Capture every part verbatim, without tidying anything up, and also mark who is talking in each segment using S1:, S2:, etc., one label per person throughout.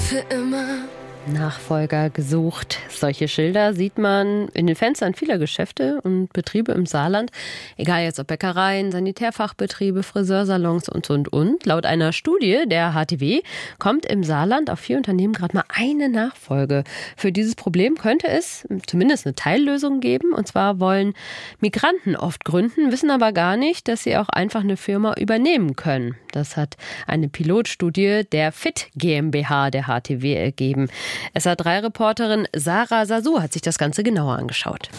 S1: für immer
S2: Nachfolger gesucht. Solche Schilder sieht man in den Fenstern vieler Geschäfte und Betriebe im Saarland. Egal jetzt ob Bäckereien, Sanitärfachbetriebe, Friseursalons und, und, und. Laut einer Studie der H T W kommt im Saarland auf vier Unternehmen gerade mal eine Nachfolge. Für dieses Problem könnte es zumindest eine Teillösung geben. Und zwar wollen Migranten oft gründen, wissen aber gar nicht, dass sie auch einfach eine Firma übernehmen können. Das hat eine Pilotstudie der F I T GmbH der H T W ergeben. S A drei Reporterin Sarah Sasu hat sich das Ganze genauer angeschaut.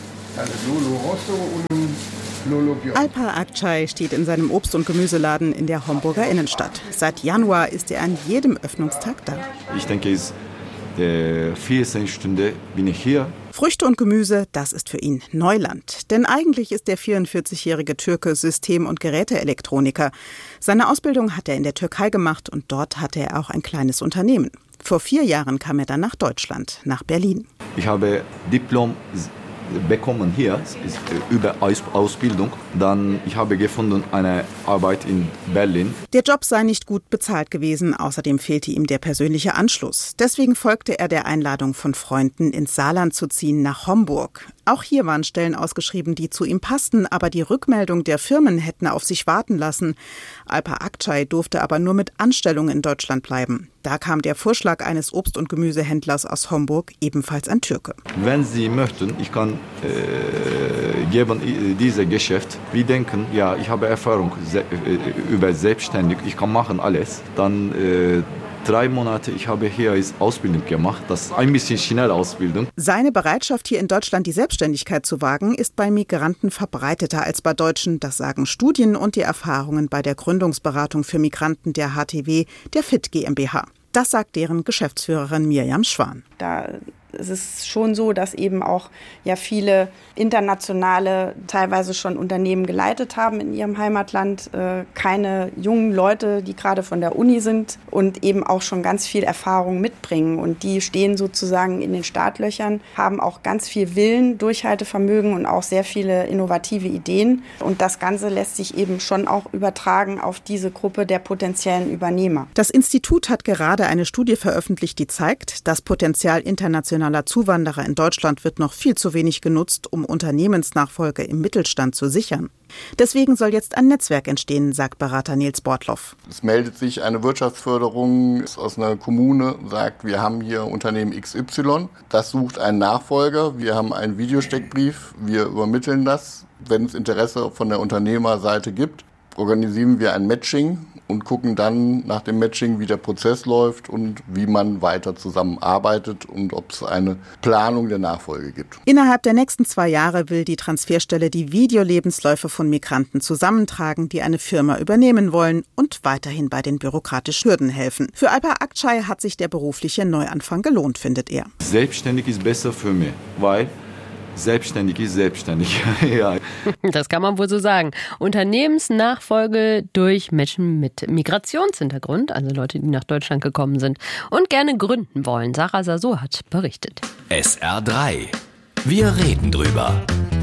S3: Alper Akçay steht in seinem Obst- und Gemüseladen in der Homburger Innenstadt. Seit Januar ist er an jedem Öffnungstag da.
S4: Ich denke, es ist die vierzehn Stunde bin ich hier.
S3: Früchte und Gemüse, das ist für ihn Neuland. Denn eigentlich ist der vierundvierzigjährige Türke System- und Geräteelektroniker. Seine Ausbildung hat er in der Türkei gemacht und dort hatte er auch ein kleines Unternehmen. Vor vier Jahren kam er dann nach Deutschland, nach Berlin.
S4: Ich habe Diplom bekommen hier über Ausbildung. Dann ich habe gefunden eine Arbeit in Berlin.
S3: Der Job sei nicht gut bezahlt gewesen, außerdem fehlte ihm der persönliche Anschluss. Deswegen folgte er der Einladung von Freunden, ins Saarland zu ziehen, nach Homburg. Auch hier waren Stellen ausgeschrieben, die zu ihm passten, aber die Rückmeldung der Firmen hätten auf sich warten lassen. Alper Akçay durfte aber nur mit Anstellung in Deutschland bleiben. Da kam der Vorschlag eines Obst- und Gemüsehändlers aus Homburg, ebenfalls ein Türke.
S4: Wenn Sie möchten, ich kann äh, geben dieses Geschäft. Wir denken, ja, ich habe Erfahrung se- äh, über selbstständig, ich kann machen alles. Dann äh, Drei Monate, ich habe hier Ausbildung gemacht. Das ist ein bisschen schnell Ausbildung.
S3: Seine Bereitschaft, hier in Deutschland die Selbstständigkeit zu wagen, ist bei Migranten verbreiteter als bei Deutschen. Das sagen Studien und die Erfahrungen bei der Gründungsberatung für Migranten der H T W, der F I T GmbH. Das sagt deren Geschäftsführerin Mirjam Schwan.
S5: Da es ist schon so, dass eben auch ja viele internationale, teilweise schon Unternehmen geleitet haben in ihrem Heimatland, äh, keine jungen Leute, die gerade von der Uni sind und eben auch schon ganz viel Erfahrung mitbringen. Und die stehen sozusagen in den Startlöchern, haben auch ganz viel Willen, Durchhaltevermögen und auch sehr viele innovative Ideen. Und das Ganze lässt sich eben schon auch übertragen auf diese Gruppe der potenziellen Übernehmer.
S3: Das Institut hat gerade eine Studie veröffentlicht, die zeigt, das Potenzial internationaler Zuwanderer in Deutschland wird noch viel zu wenig genutzt, um Unternehmensnachfolge im Mittelstand zu sichern. Deswegen soll jetzt ein Netzwerk entstehen, sagt Berater Nils Bortloff.
S6: Es meldet sich eine Wirtschaftsförderung aus einer Kommune, sagt, wir haben hier Unternehmen X Y, das sucht einen Nachfolger, wir haben einen Videosteckbrief, wir übermitteln das. Wenn es Interesse von der Unternehmerseite gibt, organisieren wir ein Matching und gucken dann nach dem Matching, wie der Prozess läuft und wie man weiter zusammenarbeitet und ob es eine Planung der Nachfolge gibt.
S3: Innerhalb der nächsten zwei Jahre will die Transferstelle die Videolebensläufe von Migranten zusammentragen, die eine Firma übernehmen wollen und weiterhin bei den bürokratischen Hürden helfen. Für Alper Akçay hat sich der berufliche Neuanfang gelohnt, findet er.
S4: Selbstständig ist besser für mich, weil selbstständig ist selbstständig. Ja.
S2: Das kann man wohl so sagen. Unternehmensnachfolge durch Menschen mit Migrationshintergrund, also Leute, die nach Deutschland gekommen sind und gerne gründen wollen. Sarah Sasu hat berichtet.
S7: S R drei. Wir reden drüber.